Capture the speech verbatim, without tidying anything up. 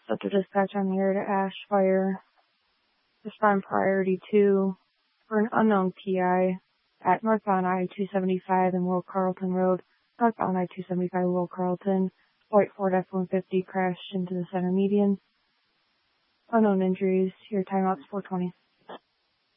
Delta Dispatch on the air to Ash Fire. Respond priority two for an unknown P I at northbound I two seventy-five and Will Carlton Road. Northbound I two seventy-five Will Carlton. White Ford F one fifty crashed into the center median. Unknown injuries. Your timeout's four twenty.